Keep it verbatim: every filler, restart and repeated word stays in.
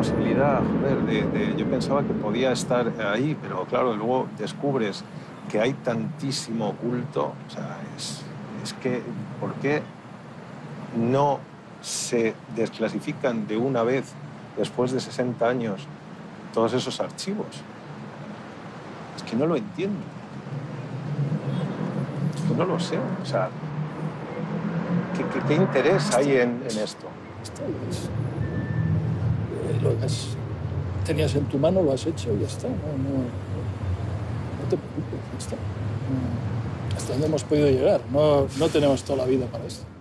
posibilidad, joder, de, de, yo pensaba que podía estar ahí, pero claro, luego descubres que hay tantísimo oculto, o sea, es, es que, ¿por qué no se desclasifican de una vez, después de sesenta años, todos esos archivos? Es que no lo entiendo. Es que no lo sé, o sea, ¿qué, qué, qué interés hay en, en esto? Esto es, eh, lo has, tenías en tu mano, lo has hecho y ya está. No, no, no te preocupes, ya está. No, hasta donde hemos podido llegar. No, no tenemos toda la vida para esto.